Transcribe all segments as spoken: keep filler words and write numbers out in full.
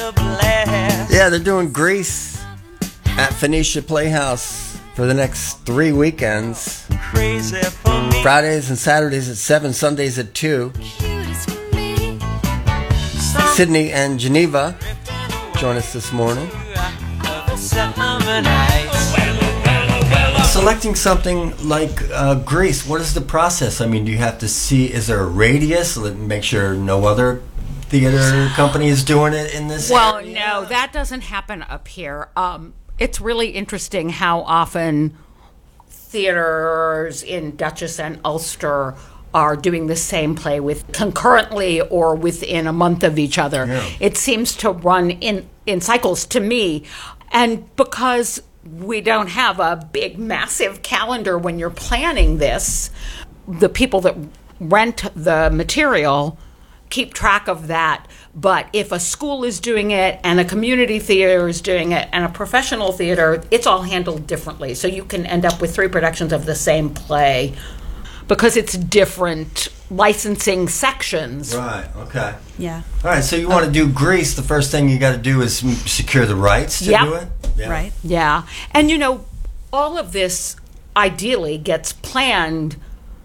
Yeah, they're doing Grease at Phoenicia Playhouse for the next three weekends. Fridays and Saturdays at seven, Sundays at two. Sydney and Geneva join us this morning. Selecting something like uh, Grease, what is the process? I mean, do you have to see, is there a radius? Make sure no other theater company is doing it in this well, area? Well, no, that doesn't happen up here. Um, it's really interesting how often theaters in Dutchess and Ulster are doing the same play with concurrently or within a month of each other. Yeah. It seems to run in, in cycles to me. And because we don't have a big, massive calendar when you're planning this, the people that rent the material keep track of that. But if a school is doing it and a community theater is doing it and a professional theater, it's all handled differently. So you can end up with three productions of the same play because it's different licensing sections. Right, okay. Yeah. All right, so you want to do Grease, the first thing you got to do is m- secure the rights to Yep. do it? Yeah. Right. Yeah. And, you know, all of this ideally gets planned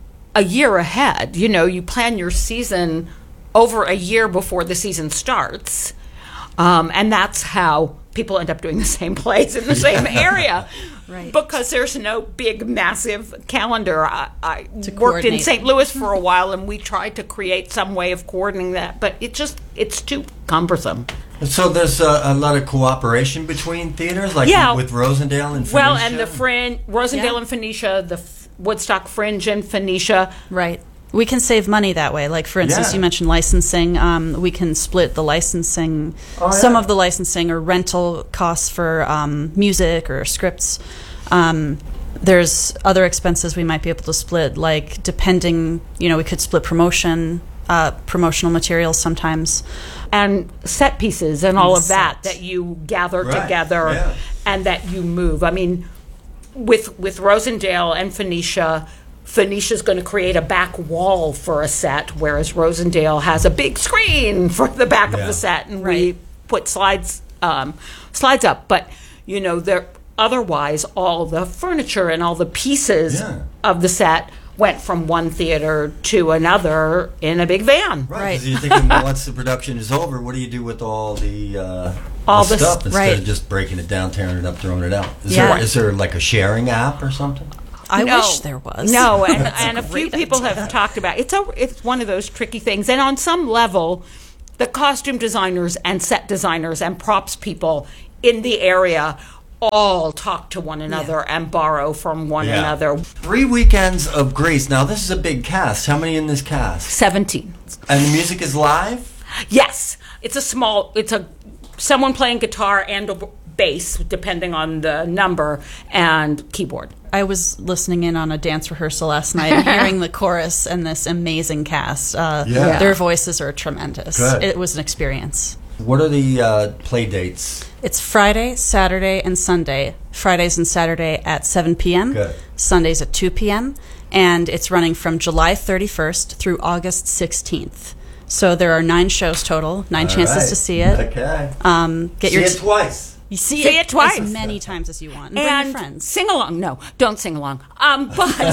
a year ahead. You know, you plan your season over a year before the season starts. Um, and that's how people end up doing the same plays in the same area. Right. Because there's no big, massive calendar. I, I worked in coordinate. Saint Louis for a while, and we tried to create some way of coordinating that, but it just, it's too cumbersome. So there's a, a lot of cooperation between theaters, like Yeah. with Rosendale and Phoenicia? Well, and the Fringe, Rosendale Yeah. and Phoenicia, the F- Woodstock Fringe and Phoenicia. Right. We can save money that way. Like, for instance, Yeah. you mentioned licensing. Um, we can split the licensing, Oh, some yeah. of the licensing or rental costs for um, music or scripts. Um, there's other expenses we might be able to split, like depending, you know, we could split promotion, uh, promotional materials sometimes. And set pieces and all And of that set. that you gather Right, together yeah. and that you move. I mean, with with Rosendale and Phoenicia, Phoenicia's going to create a back wall for a set, whereas Rosendale has a big screen for the back Yeah. of the set, and Right. we put slides um, slides up. But you know, there otherwise all the furniture and all the pieces Yeah. of the set went from one theater to another in a big van. Right, Right. because you're thinking, well, once the production is over, what do you do with all the, uh, All the the s- stuff instead right. of just breaking it down, tearing it up, throwing it out? Is, Yeah. there, is there like a sharing app or something? I No. wish there was. No, and, That's and a few great people idea. have talked about it's a it's one of those tricky things. And on some level, the costume designers and set designers and props people in the area all talk to one another and borrow from one Yeah. another. Three weekends of Grease. Now, this is a big cast. How many in this cast? Seventeen. And the music is live? Yes, it's a small. It's a someone playing guitar and a bass, depending on the number, and keyboard. I was listening in on a dance rehearsal last night and hearing the chorus and this amazing cast. Uh, Yeah. Their voices are tremendous. Good. It was an experience. What are the uh, play dates? It's Friday, Saturday, and Sunday. Fridays and Saturday at seven p.m. Good. Sundays at two p.m. And it's running from July thirty-first through August sixteenth. So there are nine shows total, nine All chances right. to see it. Okay. Um, get See your it twice. You see, See it twice. as many times as you want. And, bring And your friends. sing along. No, don't sing along. Um,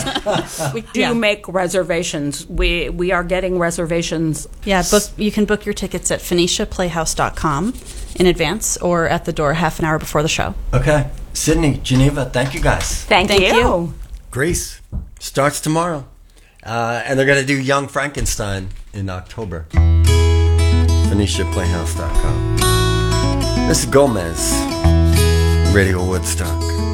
but we do Yeah. make reservations. We we are getting reservations. Yeah, book. You can book your tickets at phoenicia playhouse dot com in advance or at the door half an hour before the show. Okay. Sydney, Geneva, thank you guys. Thank, Thank you. you. Grease starts tomorrow. Uh, and they're going to do Young Frankenstein in October. phoenicia playhouse dot com. This is Gomez, Radio Woodstock.